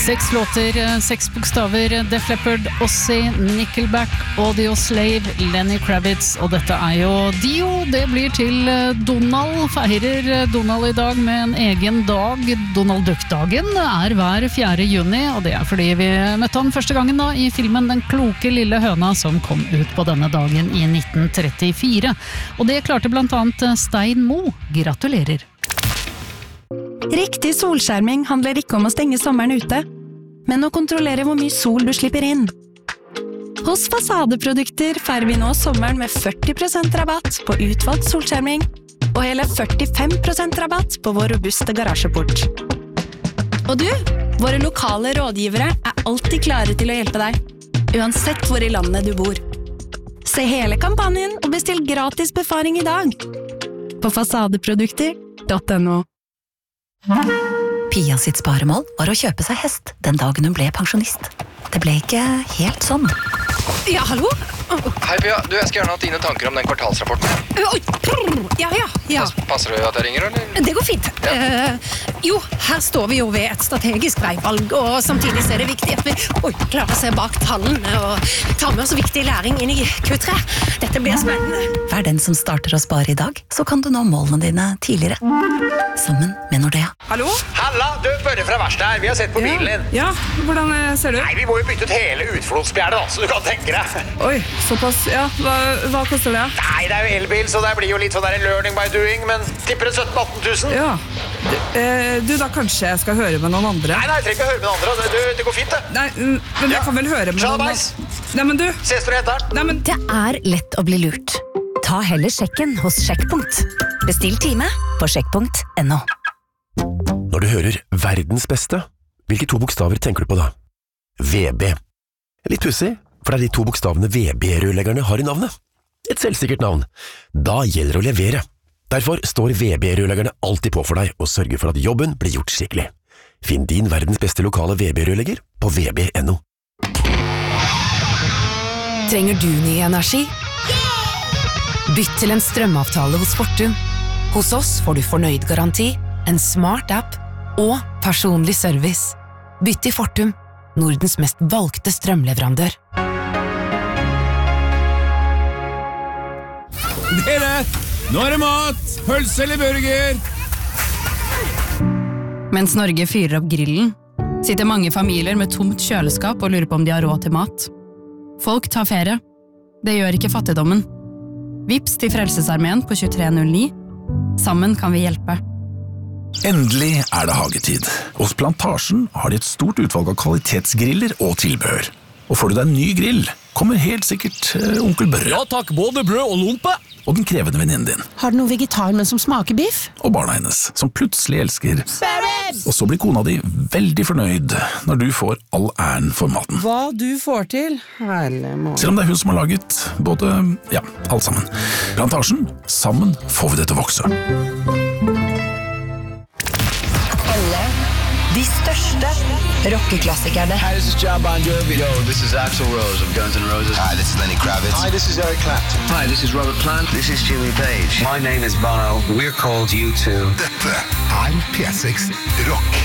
6 låter, 6 bokstaver, Def Leppard, Ozzy, Nickelback, Audioslave, Lenny Kravitz, og dette jo Dio. Det blir til Donald, feirer Donald i dag med en egen dag. Donald Duck-dagen hver 4. juni, og det fordi vi møtte han første gangen da i filmen Den kloke lille høna som kom ut på denne dagen i 1934. Og det klarte blant annet Stein Mo. Gratulerer! Riktig solskjerming handler ikke om å stenge sommeren ute, men å kontrollere hvor mye sol du slipper inn. Hos Fasadeprodukter feirer vi nå sommeren med 40% rabatt på utvalgt solskjerming, og hele 45% rabatt på vår robuste garasjeport. Og du, våre lokale rådgivere alltid klare til å hjelpe deg, uansett hvor i landet du bor. Se hele kampanjen og bestill gratis befaring i dag på fasadeprodukter.no. Pia sitt sparemål var å kjøpe seg hest den dagen hun ble pensjonist. Det ble ikke helt sånn. Ja, hallo? Hei Pia, jeg skal gjerne ha dine tanker om den kvartalsrapporten. Ja. Passer det at jeg ringer, eller? Det går fint. Jo, her står vi jo ved et strategisk veivalg, og samtidig er det viktig at vi klarer å se bak tallene og ta med oss viktig læring inn i Q3. Dette blir spennende. Vær den som starter å spare i dag, så kan du nå målene dine tidligere. Sammen med Nordea. Hallo? Halla, du Børre fra verkstedet her. Vi har sett på bilen din. Ja, hvordan ser du? Nei, vi må jo bytte ut hele utflodsspjernet da, så du kan tenke deg. Oi, såpass. Ja, hva koster det? Nei, det jo elbil, så det blir jo litt sånn der learning by doing, men tipper det 17-18 000. Ja. Du, da kanskje jeg skal høre med noen andre? Nei, jeg trenger ikke høre med noen andre. Det går fint, det. Nei, men jeg kan vel høre med noen andre. Nei, men du. Ses for etter. Nei, men... Det lett å bli lurt. Ta heller sjekken hos Sjekkpunkt. Bestill time på sjekkpunkt.no. Når du hører verdens beste, hvilke 2 bokstaver tenker du på da? VB. Litt pussig, for det de 2 bokstavene VB-rørleggerne har i navnet. Et selvsikkert navn. Da gjelder det å levere. Derfor står VB-rørleggerne alltid på for deg og sørger for at jobben blir gjort skikkelig. Finn din verdens beste lokale VB-rørlegger på vb.no. Trenger du ny energi? Bytt til en strømavtale hos Fortum. Hos oss får du fornøyd garanti, en smart app og personlig service. Bytt til Fortum, Nordens mest valgte strømleverandør. Dere, nå det mat! Pølse eller burger? Mens Norge fyrer opp grillen, sitter mange familier med tomt kjøleskap og lurer på om de har råd til mat. Folk tar ferie. Det gjør ikke fattigdommen. Vips til Frelsesarmeen på 2309. Sammen kan vi hjelpe. Endelig det hagetid. Hos Plantasjen har de et stort utvalg av kvalitetsgriller og tilbehør. Og får du deg en ny grill, kommer helt sikkert onkel Børre. Ja takk, både brød og lompe. Og den krevende venninnen din. Har du noe vegetar, men som smaker biff? Og barna hennes, som plutselig elsker. Og så blir kona di veldig fornøyd når du får all æren for maten. Hva du får til, herlig mål. Selv om det hun som har laget både, alt sammen. Plantasjen, sammen får vi det til å vokse. Alle de største rockeklassikerne. Hi, this is John Bon Jovi. Yo, this is Axl Rose of Guns N' Roses. Hi, this is Lenny Kravitz. Hi, this is Eric Clapton. Hi, this is Robert Plant. This is Jimmy Page. My name is Bono. We're called U2. Dette P6 Rock.